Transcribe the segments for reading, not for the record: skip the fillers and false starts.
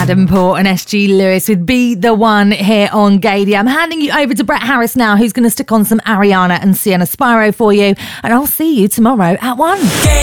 Adam Port and SG Lewis with Be The One here on Gaydia. I'm handing you over to Brett Harris now, who's going to stick on some Ariana and Sienna Spyro for you. And I'll see you tomorrow at 1.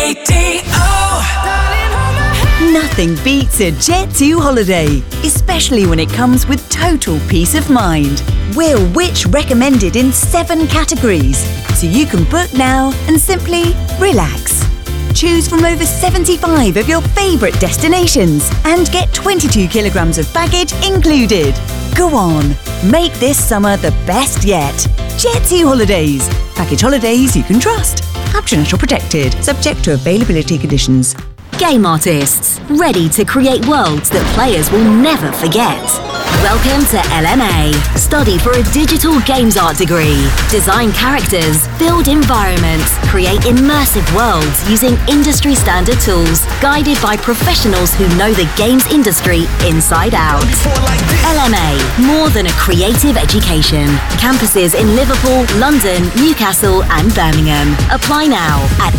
Nothing beats a Jet2 holiday, especially when it comes with total peace of mind. We're Which recommended in 7 categories, so you can book now and simply relax. Choose from over 75 of your favourite destinations and get 22 kilograms of baggage included. Go on, make this summer the best yet. Jet2 Holidays. Package holidays you can trust. Optional protected, subject to availability conditions. Game artists, ready to create worlds that players will never forget. Welcome to LMA. Study for a digital games art degree. Design characters, build environments, create immersive worlds using industry standard tools, guided by professionals who know the games industry inside out. LMA, more than a creative education. Campuses in Liverpool, London, Newcastle and Birmingham. Apply now at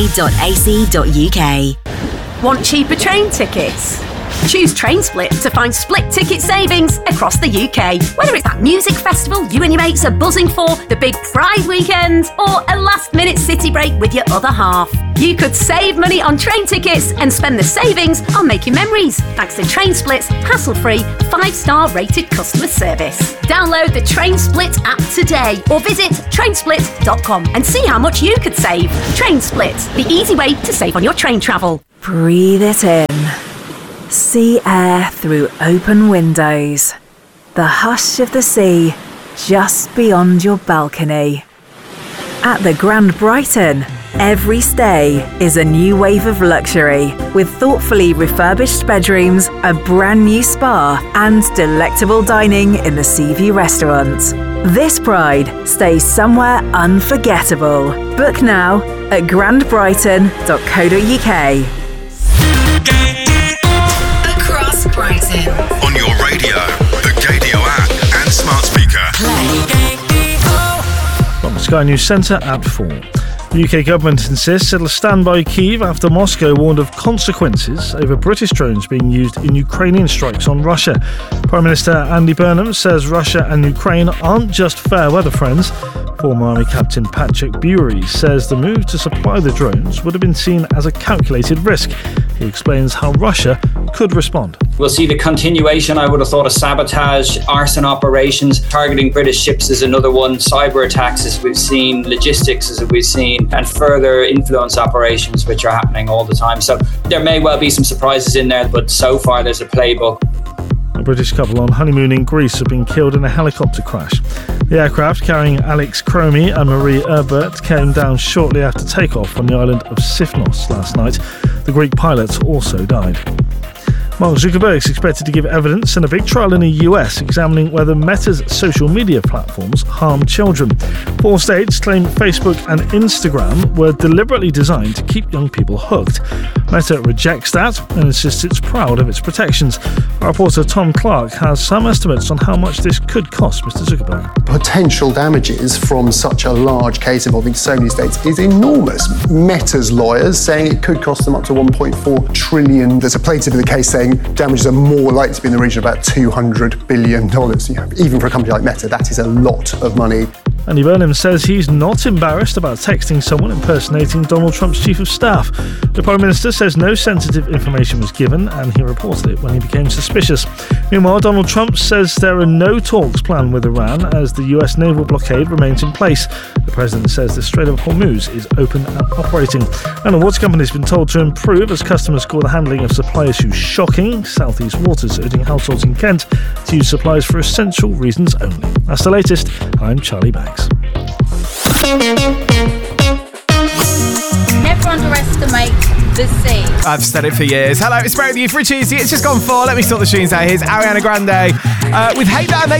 lma.ac.uk. Want cheaper train tickets? Choose TrainSplit to find split ticket savings across the UK. Whether it's that music festival you and your mates are buzzing for, the big Pride weekend, or a last-minute city break with your other half, you could save money on train tickets and spend the savings on making memories, thanks to TrainSplit's hassle-free 5-star rated customer service. Download the TrainSplit app today or visit trainsplit.com and see how much you could save. TrainSplit, the easy way to save on your train travel. Breathe it in. Sea air through open windows. The hush of the sea just beyond your balcony. At the Grand Brighton, every stay is a new wave of luxury with thoughtfully refurbished bedrooms, a brand new spa and delectable dining in the Seaview restaurant. This Pride stays somewhere unforgettable. Book now at grandbrighton.co.uk. Brighton. On your radio, the Gaydio app and smart speaker. From the Sky News Centre at 4. The UK government insists it'll stand by Kyiv after Moscow warned of consequences over British drones being used in Ukrainian strikes on Russia. Prime Minister Andy Burnham says Russia and Ukraine aren't just fair weather friends. Former Army Captain Patrick Bury says the move to supply the drones would have been seen as a calculated risk. He explains how Russia could respond. We'll see the continuation, I would have thought, of sabotage, arson operations. Targeting British ships is another one. Cyber attacks, as we've seen. Logistics, as we've seen. And further influence operations, which are happening all the time. So there may well be some surprises in there, but so far there's a playbook. A British couple on honeymoon in Greece have been killed in a helicopter crash. The aircraft carrying Alex Cromie and Marie Herbert came down shortly after takeoff on the island of Sifnos last night. The Greek pilots also died. Mark Zuckerberg is expected to give evidence in a big trial in the US examining whether Meta's social media platforms harm children. 4 states claim Facebook and Instagram were deliberately designed to keep young people hooked. Meta rejects that and insists it's proud of its protections. Our reporter Tom Clark has some estimates on how much this could cost Mr. Zuckerberg. Potential damages from such a large case involving so many states is enormous. Meta's lawyers saying it could cost them up to $1.4 trillion. There's a plaintiff in the case saying damages are more likely to be in the region of about $200 billion. Even for a company like Meta, that is a lot of money. Andy Burnham says he's not embarrassed about texting someone impersonating Donald Trump's chief of staff. The Prime Minister says no sensitive information was given and he reported it when he became suspicious. Meanwhile, Donald Trump says there are no talks planned with Iran as the US naval blockade remains in place. The President says the Strait of Hormuz is open and operating. And the water company has been told to improve as customers call the handling of supply issues shocking. South East Waters urging households in Kent to use supplies for essential reasons only. That's the latest. I'm Charlie Baggs. Never underestimate the sea. I've said it for years. Hello, it's Brett with you for a Tuesday. It's just gone 4. Let me sort the tunes out. Here's Ariana Grande with Hate That I Made